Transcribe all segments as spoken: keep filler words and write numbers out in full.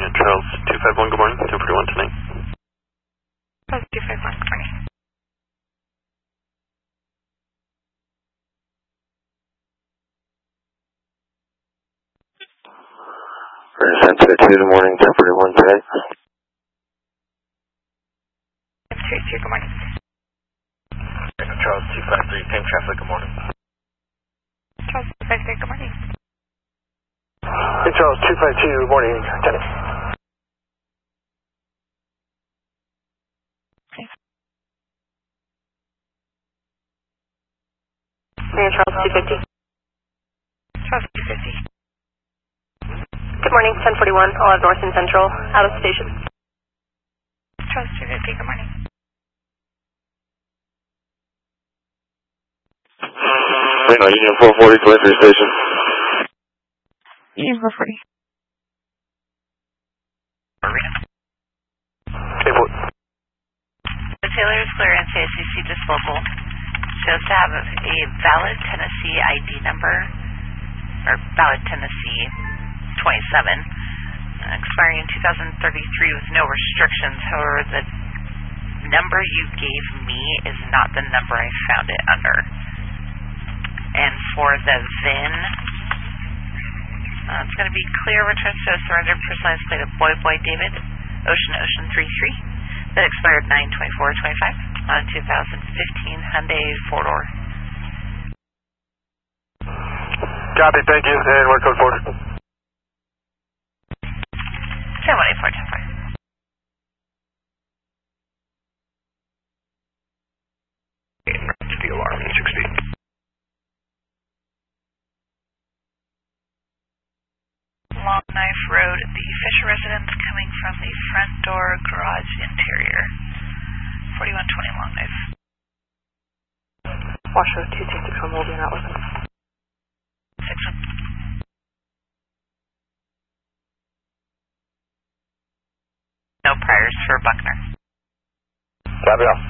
Unit Charles two five one, good morning, ten forty-one tonight. Charles two five one, good morning. ten thirty-two, good morning, ten forty-one tonight. ten thirty-two, good morning. Charles two five three, ping traffic, good morning. Charles two five three, good morning. Hey Charles two five two, good morning, ten. Hey Charles two fifty. Charles two fifty. Good morning, ten forty-one, all at North and Central, out of station. Charles two fifty, good morning. Reno, Union four forty, twenty-three station. Union four forty. Hey, what? The Taylor's clearance A C C disposal shows to have a valid Tennessee I D number, or valid Tennessee twenty-seven, expiring in two thousand thirty-three with no restrictions. However, the number you gave me is not the number I found it under. And for the V I N, uh, it's going to be clear return to a surrender personalized plate of Boy Boy David, Ocean Ocean three three, that expired nine twenty-four twenty-five on a two thousand fifteen Hyundai four-door. Copy, thank you, and we're code forward. ten one eight four ten five. Emergency alarm, sixty. Long Knife Road, the Fisher residence coming from the front door garage interior. forty-one twenty Long Knife. Washoe two two six one will be in that listen. six one. No priors for Buckner. Copy off.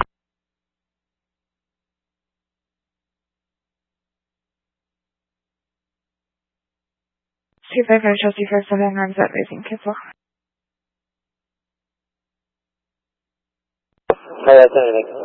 two five five, Charles two five seven, runs at Racing Kissel. Hey, that's anything.